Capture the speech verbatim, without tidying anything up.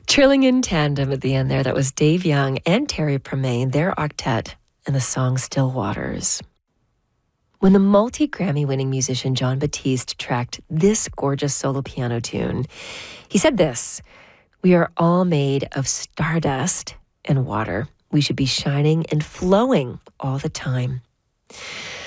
Trilling in tandem at the end there, that was Dave Young and Terry Premain, their octet, and the song Still Waters. When the multi-Grammy-winning musician Jon Batiste tracked this gorgeous solo piano tune, he said this: "We are all made of stardust and water. We should be shining and flowing all the time."